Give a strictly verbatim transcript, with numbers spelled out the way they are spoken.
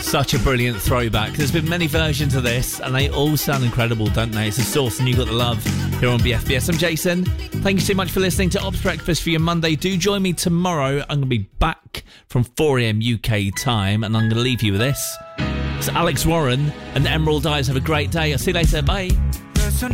Such a brilliant throwback. There's been many versions of this, and they all sound incredible, don't they? It's a Source, and You Got the Love here on B F B S. I'm Jason. Thank you so much for listening to Ops Breakfast for your Monday. Do join me tomorrow. I'm going to be back from four a.m. U K time, and I'm going to leave you with this. It's Alex Warren and Emerald Eyes. Have a great day. I'll see you later. Bye.